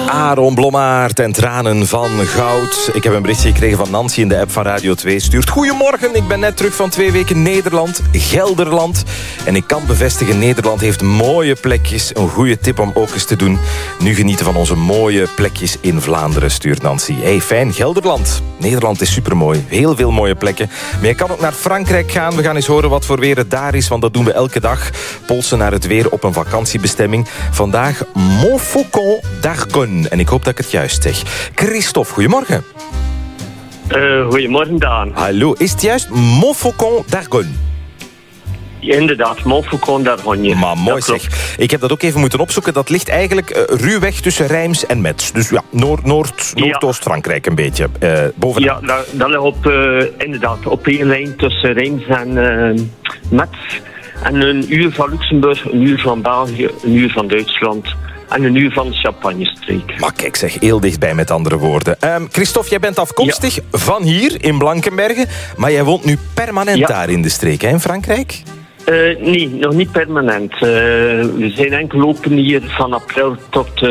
Aaron Blommaert en Tranen van Goud. Ik heb een berichtje gekregen van Nancy in de app van Radio 2. Stuurt: goedemorgen, ik ben net terug van 2 weken Nederland, Gelderland. En ik kan bevestigen, Nederland heeft mooie plekjes. Een goede tip om ook eens te doen. Nu genieten van onze mooie plekjes in Vlaanderen, stuurt Nancy. Hey, fijn, Gelderland. Nederland is supermooi. Heel veel mooie plekken. Maar je kan ook naar Frankrijk gaan. We gaan eens horen wat voor weer het daar is, want dat doen we elke dag. Polsen naar het weer op een vakantiebestemming. Vandaag Montfaucon d'Argonne. En ik hoop dat ik het juist zeg. Christophe, goedemorgen. Goedemorgen, Daan. Hallo, is het juist Montfaucon d'Argonne? Ja, inderdaad, Montfaucon d'Argonne. Maar mooi zeg. Ik heb dat ook even moeten opzoeken. Dat ligt eigenlijk ruwweg tussen Reims en Metz. Dus ja, Noordoost-Frankrijk een beetje. Bovenaan. Ja, dat ligt inderdaad op één lijn tussen Reims en Metz. En een uur van Luxemburg, een uur van België, een uur van Duitsland en een uur van de Champagne-streek. Maar kijk zeg, heel dichtbij met andere woorden. Christophe, jij bent afkomstig van hier in Blankenberge, maar jij woont nu permanent daar in de streek, hè, in Frankrijk? Nee, nog niet permanent. We zijn enkel open hier van april tot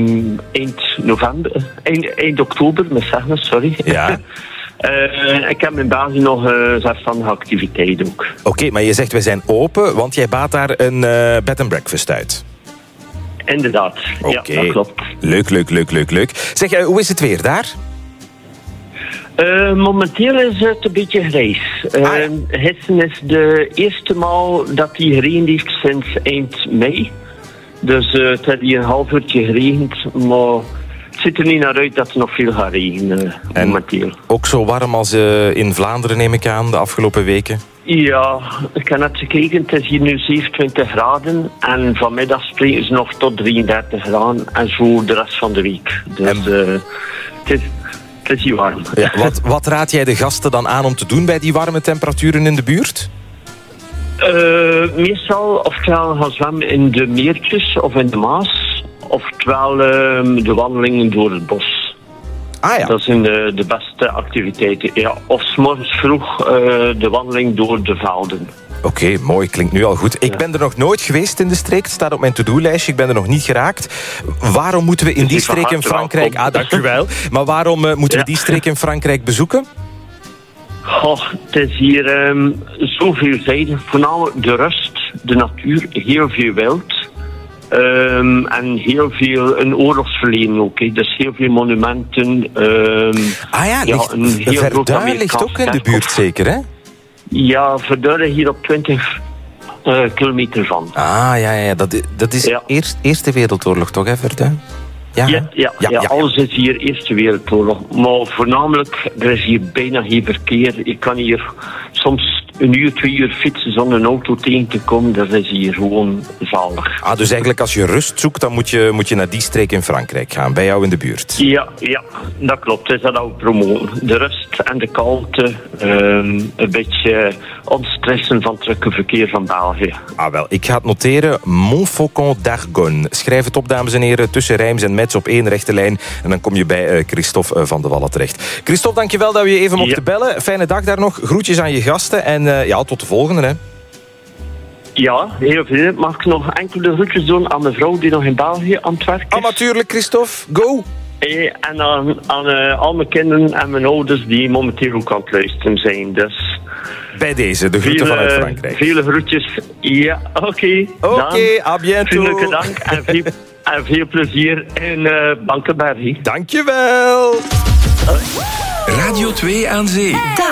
eind oktober, sorry. Ja. Ik heb in België nog zelfstandige activiteit ook. Oké, maar je zegt wij zijn open, want jij baat daar een bed and breakfast uit. Inderdaad, ja, dat klopt. Leuk. Zeg, hoe is het weer daar? Momenteel is het een beetje grijs. Gisteren is de eerste maal dat hij geregend heeft sinds eind mei. Dus het heeft hier een half uurtje geregend, maar het ziet er niet naar uit dat er nog veel gaat regenen momenteel. Ook zo warm als in Vlaanderen, neem ik aan, de afgelopen weken? Ja, ik heb net gekeken, het is hier nu 27 graden en vanmiddag spreken ze nog tot 33 graden en zo de rest van de week. Dus het is hier warm. Ja, wat raad jij de gasten dan aan om te doen bij die warme temperaturen in de buurt? Meestal ofwel gaan zwemmen in de meertjes of in de Maas, oftewel de wandelingen door het bos. Ah, ja. Dat zijn de beste activiteiten. Ja, of 's morgens vroeg de wandeling door de velden. Oké, mooi. Klinkt nu al goed. Ik ben er nog nooit geweest in de streek. Het staat op mijn to-do-lijstje. Ik ben er nog niet geraakt. Waarom moeten we in die streek in Frankrijk... dank u wel. Maar waarom moeten we die streek in Frankrijk bezoeken? Het is hier zo veelzijdig. Voornamelijk de rust, de natuur, heel veel wild. En heel veel een oorlogsverleden ook. Dus heel veel monumenten. Verdun ligt ook in de buurt zeker, hè? Ja, Verdun hier op 20 kilometer van. Ja. Dat is Eerste Wereldoorlog toch, hè, Verdun? Ja, alles is hier Eerste Wereldoorlog. Maar voornamelijk, er is hier bijna geen verkeer. Je kan hier soms 1 uur, 2 uur fietsen zonder een auto tegen te komen. Dat is hier gewoon zalig. Dus eigenlijk als je rust zoekt, dan moet je naar die streek in Frankrijk gaan, bij jou in de buurt. Ja, dat klopt. Dat is dat ook promoten. De rust en de kalmte. Een beetje ontstressen van het drukke verkeer van België. Wel, ik ga het noteren. Montfaucon d'Argonne. Schrijf het op, dames en heren, tussen Reims en Metz op 1 rechte lijn. En dan kom je bij Christophe van de Wallen terecht. Christophe, dankjewel dat we je even mochten bellen. Fijne dag daar nog. Groetjes aan je gasten. En tot de volgende, hè. Ja, heel veel. Mag ik nog enkele groetjes doen aan mijn vrouw die nog in België aan het werken is? Natuurlijk, Christophe. Go! En aan al mijn kinderen en mijn ouders die momenteel ook aan het luisteren zijn. Dus bij deze, de groeten vanuit Frankrijk. Vele groetjes. Ja, oké. Oké, à bientôt. Vriendelijke dank en veel plezier in Blankenberge. Dankjewel. Radio 2 aan Zee.